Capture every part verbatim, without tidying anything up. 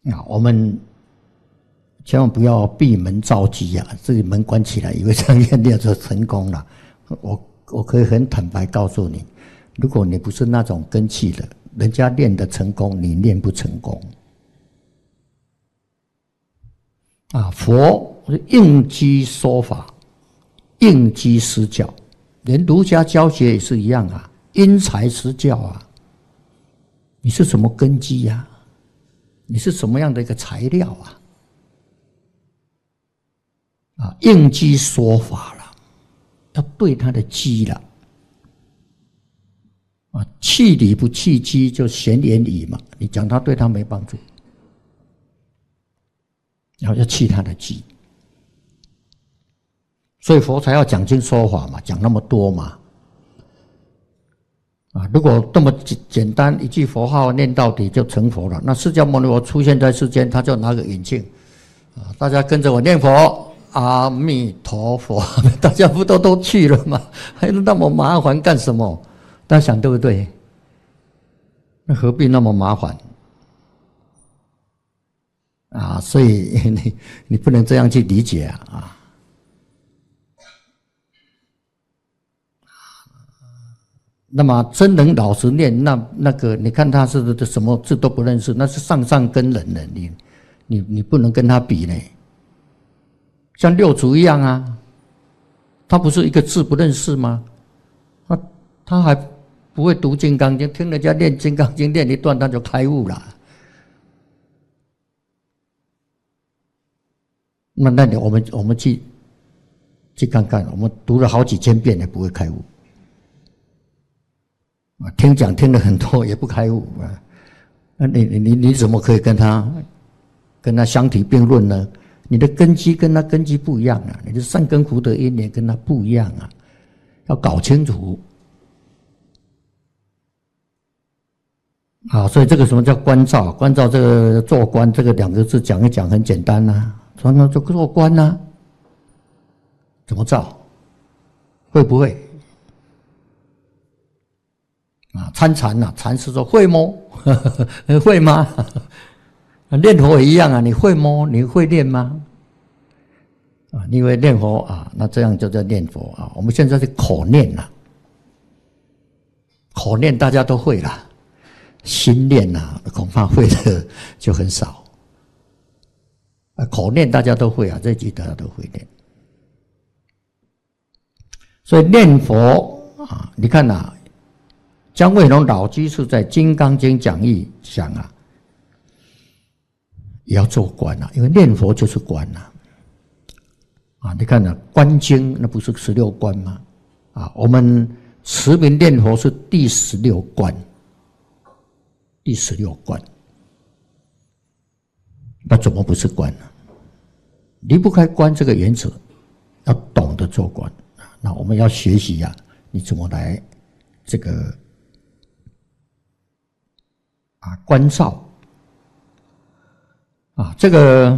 啊，我们千万不要闭门造机啊，自己门关起来，以为这样练就成功了。我我可以很坦白告诉你，如果你不是那种根器的，人家练得成功，你练不成功。啊，佛是应机说法，应机施教，连儒家教学也是一样啊，因材施教啊。你是什么根基呀、啊？你是什么样的一个材料啊？啊，应机说法了，要对他的机了。啊，弃理不弃机，就闲言语嘛。你讲他对他没帮助，然后要弃他的机。所以佛才要讲经说法嘛，讲那么多嘛。啊，如果这么简单一句佛号念到底就成佛了，那释迦牟尼佛出现在世间，他就拿个眼镜，啊，大家跟着我念佛，阿弥陀佛，大家不都都去了吗？还那么麻烦干什么？大家想对不对？那何必那么麻烦？啊，所以你你不能这样去理解啊！啊那么真能老实念，那那个你看他是什么字都不认识，那是上上根人呢，你你你不能跟他比呢。像六祖一样啊，他不是一个字不认识吗？他他还不会读《金刚经》，听人家念《金刚经》念一段他就开悟了。那那你我们我们去去看看，我们读了好几千遍也不会开悟。听讲听了很多也不开悟啊，那你你你怎么可以跟他跟他相提并论呢？你的根基跟他根基不一样啊，你的善根福德因缘跟他不一样啊，要搞清楚。啊，所以这个什么叫观照？观照这个做观这个两个字讲一讲很简单啊，说那就做观啊，怎么照？会不会？啊，参禅呐，禅师说会摸，会吗？念佛也一样啊，你会摸，你会念吗？啊，你以为念佛啊，那这样就叫念佛啊。我们现在是口念呐，口念大家都会啦，心念呐，恐怕会的就很少。啊，口念大家都会啊，这句大家都会念。所以念佛啊，你看呐、啊。姜惠龙老居士在《金刚经》讲义讲啊，也要做观啊，因为念佛就是观啊。啊，你看啊，观经那不是十六观吗？啊，我们持名念佛是第十六观，第十六观，那怎么不是观呢？离不开观这个原则，要懂得做观。那我们要学习呀、啊，你怎么来这个？啊，观照啊，这个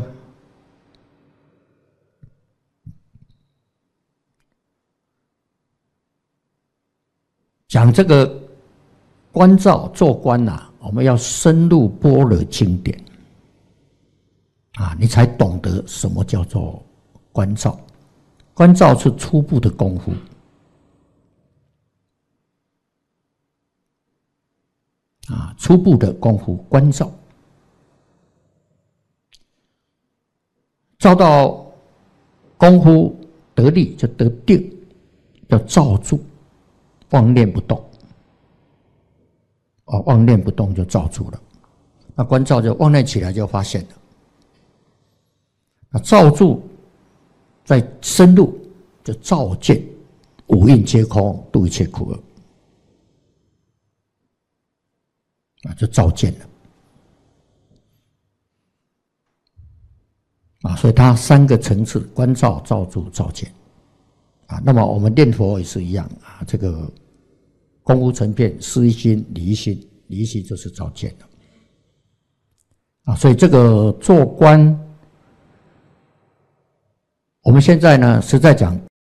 讲这个观照做观呐、啊，我们要深入般若经典啊，你才懂得什么叫做观照。观照是初步的功夫。啊，初步的功夫观照，照到功夫得力就得定，要照住，妄念不动。哦，妄念不动就照住了。那观照就妄念起来就发现了。那照住再深入就照见五蕴皆空，度一切苦厄。啊，就照见了啊，所以它三个层次：观照、照住、照见啊。那么我们念佛也是一样啊，这个功夫成片，思一心、理一心，理一心就是照见了啊。所以这个做观，我们现在呢是在讲